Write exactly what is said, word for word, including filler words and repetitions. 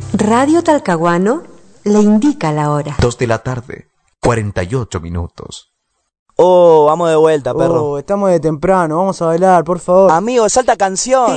Radio Talcahuano le indica la hora. Dos de la tarde, cuarenta y ocho minutos. Oh, vamos de vuelta, perro. Oh, estamos de temprano, vamos a bailar, por favor. Amigo, salta canción.